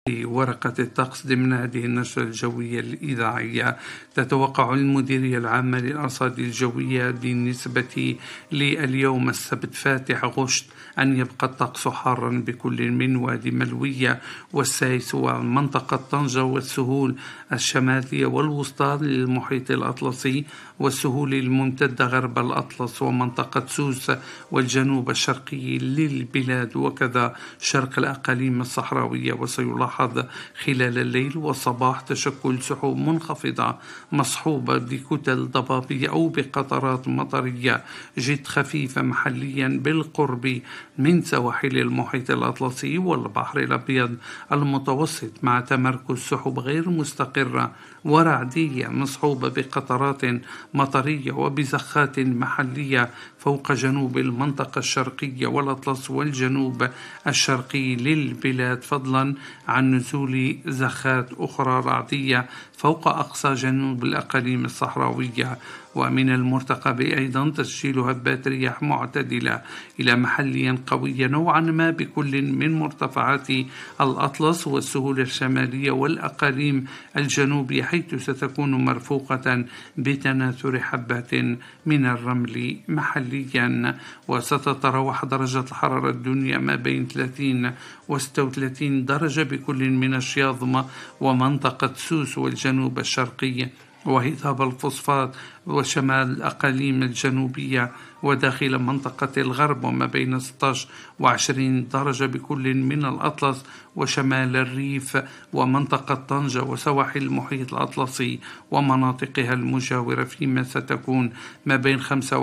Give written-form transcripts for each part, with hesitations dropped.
ورقة الطقس ضمن هذه النشرة الجوية الإذاعية. تتوقع المديرية العامة للأرصاد الجوية بالنسبة لليوم السبت فاتح غشت أن يبقى الطقس حارا بكل من وادي ملوية والسايس ومنطقة طنجة والسهول الشمالية والوسطى للمحيط الأطلسي والسهول الممتدة غرب الأطلس ومنطقة سوس والجنوب الشرقي للبلاد وكذا شرق الأقاليم الصحراوية. وسيلاحظ خلال الليل والصباح تشكل سحب منخفضة مصحوبة بكتل ضبابية أو بقطرات مطرية جد خفيفة محليا بالقرب من سواحل المحيط الأطلسي والبحر الأبيض المتوسط مع تمركز سحب غير مستقرة ورعدية مصحوبة بقطرات مطرية وبزخات محلية فوق جنوب المنطقة الشرقية والأطلس والجنوب الشرقي للبلاد، فضلا عن نزول زخات أخرى رعدية فوق أقصى جنوب الأقاليم الصحراوية. ومن المرتقب أيضا تسجيل هبات رياح معتدلة إلى محليا قوية نوعا ما بكل من مرتفعات الأطلس والسهول الشمالية والأقاليم الجنوبية، حيث ستكون مرفوقة بتناثر حبات من الرمل محليا. وستتراوح درجة الحرارة الدنيا ما بين 30 و 36 درجة بكل من الشياظمة ومنطقة سوس والجنوب الشرقي وهضاب الفوسفات وشمال الأقاليم الجنوبية وداخل منطقة الغرب وما بين 16 و 20 درجة بكل من الأطلس وشمال الريف ومنطقة طنجة وسواحل المحيط الأطلسي ومناطقها المجاورة، فيما ستكون ما بين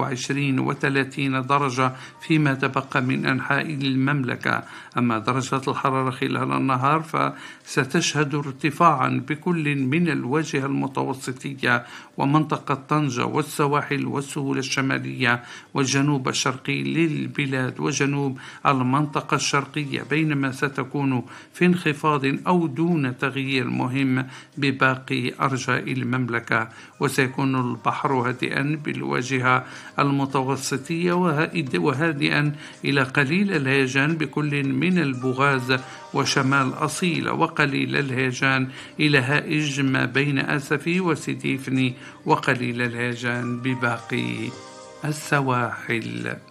25 و 30 درجة فيما تبقى من أنحاء المملكة. أما درجة الحرارة خلال النهار فستشهد ارتفاعا بكل من الواجهة المتوسطية ومنطقة طنجة والسواحل والسهول الشمالية والجنوب الشرقي للبلاد وجنوب المنطقة الشرقية، بينما ستكون في انخفاض أو دون تغيير مهم بباقي أرجاء المملكة. وسيكون البحر هادئا بالواجهة المتوسطية وهادئا إلى قليل الهيجان بكل من البوغاز وشمال أصيل، وقليل الهيجان إلى هائج ما بين أسفي وسيديفني، وقليل الهيجان بباقي السواحل.